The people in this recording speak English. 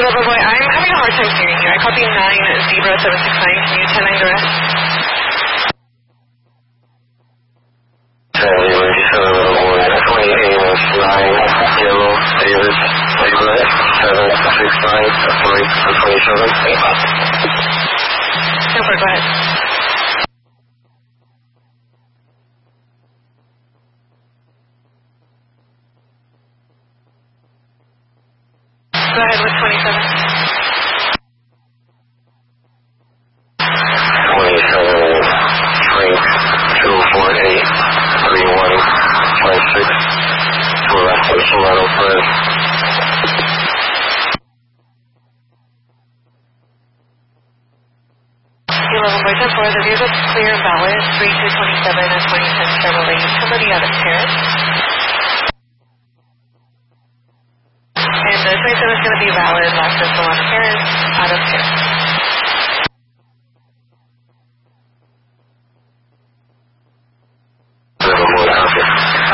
Lover Boy, I'm having a hard time hearing you. I copy 90769. Can you 10-9 the rest? January 7 Little Boy, 28 Amos, 9 Yellow David, David, 769, 27. No, go ahead. Go ahead with 27. 27, Frank, 248, 3156, to arrest the Solano Fred. Lover Boy 10-4, the vehicle's clear and valid. 3227 and 2010 Chevrolet Utility out of Paris. And the 27 is going to be valid. Last of Solano Paris out of Paris.